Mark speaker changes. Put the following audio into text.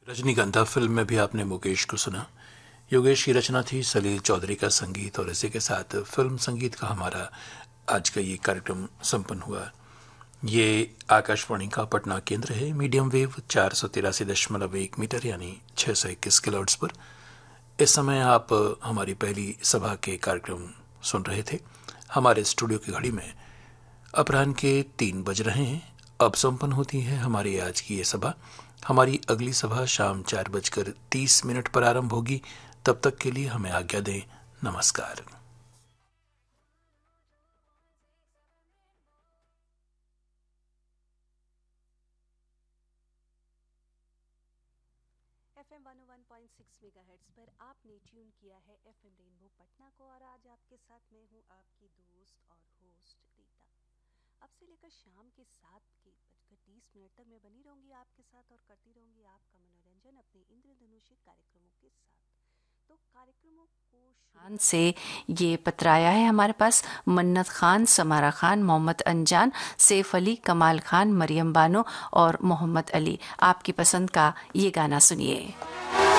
Speaker 1: रजनीगंधा फिल्म में भी आपने मुकेश को सुना। योगेश की रचना थी, सलील चौधरी का संगीत, और इसी के साथ फिल्म संगीत का हमारा आज का ये कार्यक्रम संपन्न हुआ। ये आकाशवाणी का पटना केंद्र है, मीडियम वेव 483.1 मीटर यानी 621 किलोहर्ट्ज पर। इस समय आप हमारी पहली सभा के कार्यक्रम सुन रहे थे। हमारे स्टूडियो की घड़ी में अपराह्न के 3 बज रहे हैं। अब संपन्न होती है हमारी आज की ये सभा। हमारी अगली सभा शाम 4:30 पर आरंभ होगी। तब तक के लिए हमें आज्ञा दें। नमस्कार।
Speaker 2: FM 101.6 मेगाहर्ट्ज पर आपने ट्यून किया है FM रेनबो पटना को, और आज आपके साथ मैं हूँ आपकी दोस्त और होस्ट रीता। अब से लेकर शाम के 7:30 तक मैं बनी रहूंगी आपके साथ और करती रहूंगी आपका मनोरंजन अपने इंद्रधनुषी कार्यक्रमों के साथ। तो कार्यक्रमों को खान से ये पत्राया है हमारे पास। मन्नत खान, समारा खान, मोहम्मद अनजान, सैफ अली, कमाल खान, मरियम बानो और मोहम्मद अली। आपकी पसंद का ये गाना सुनिए।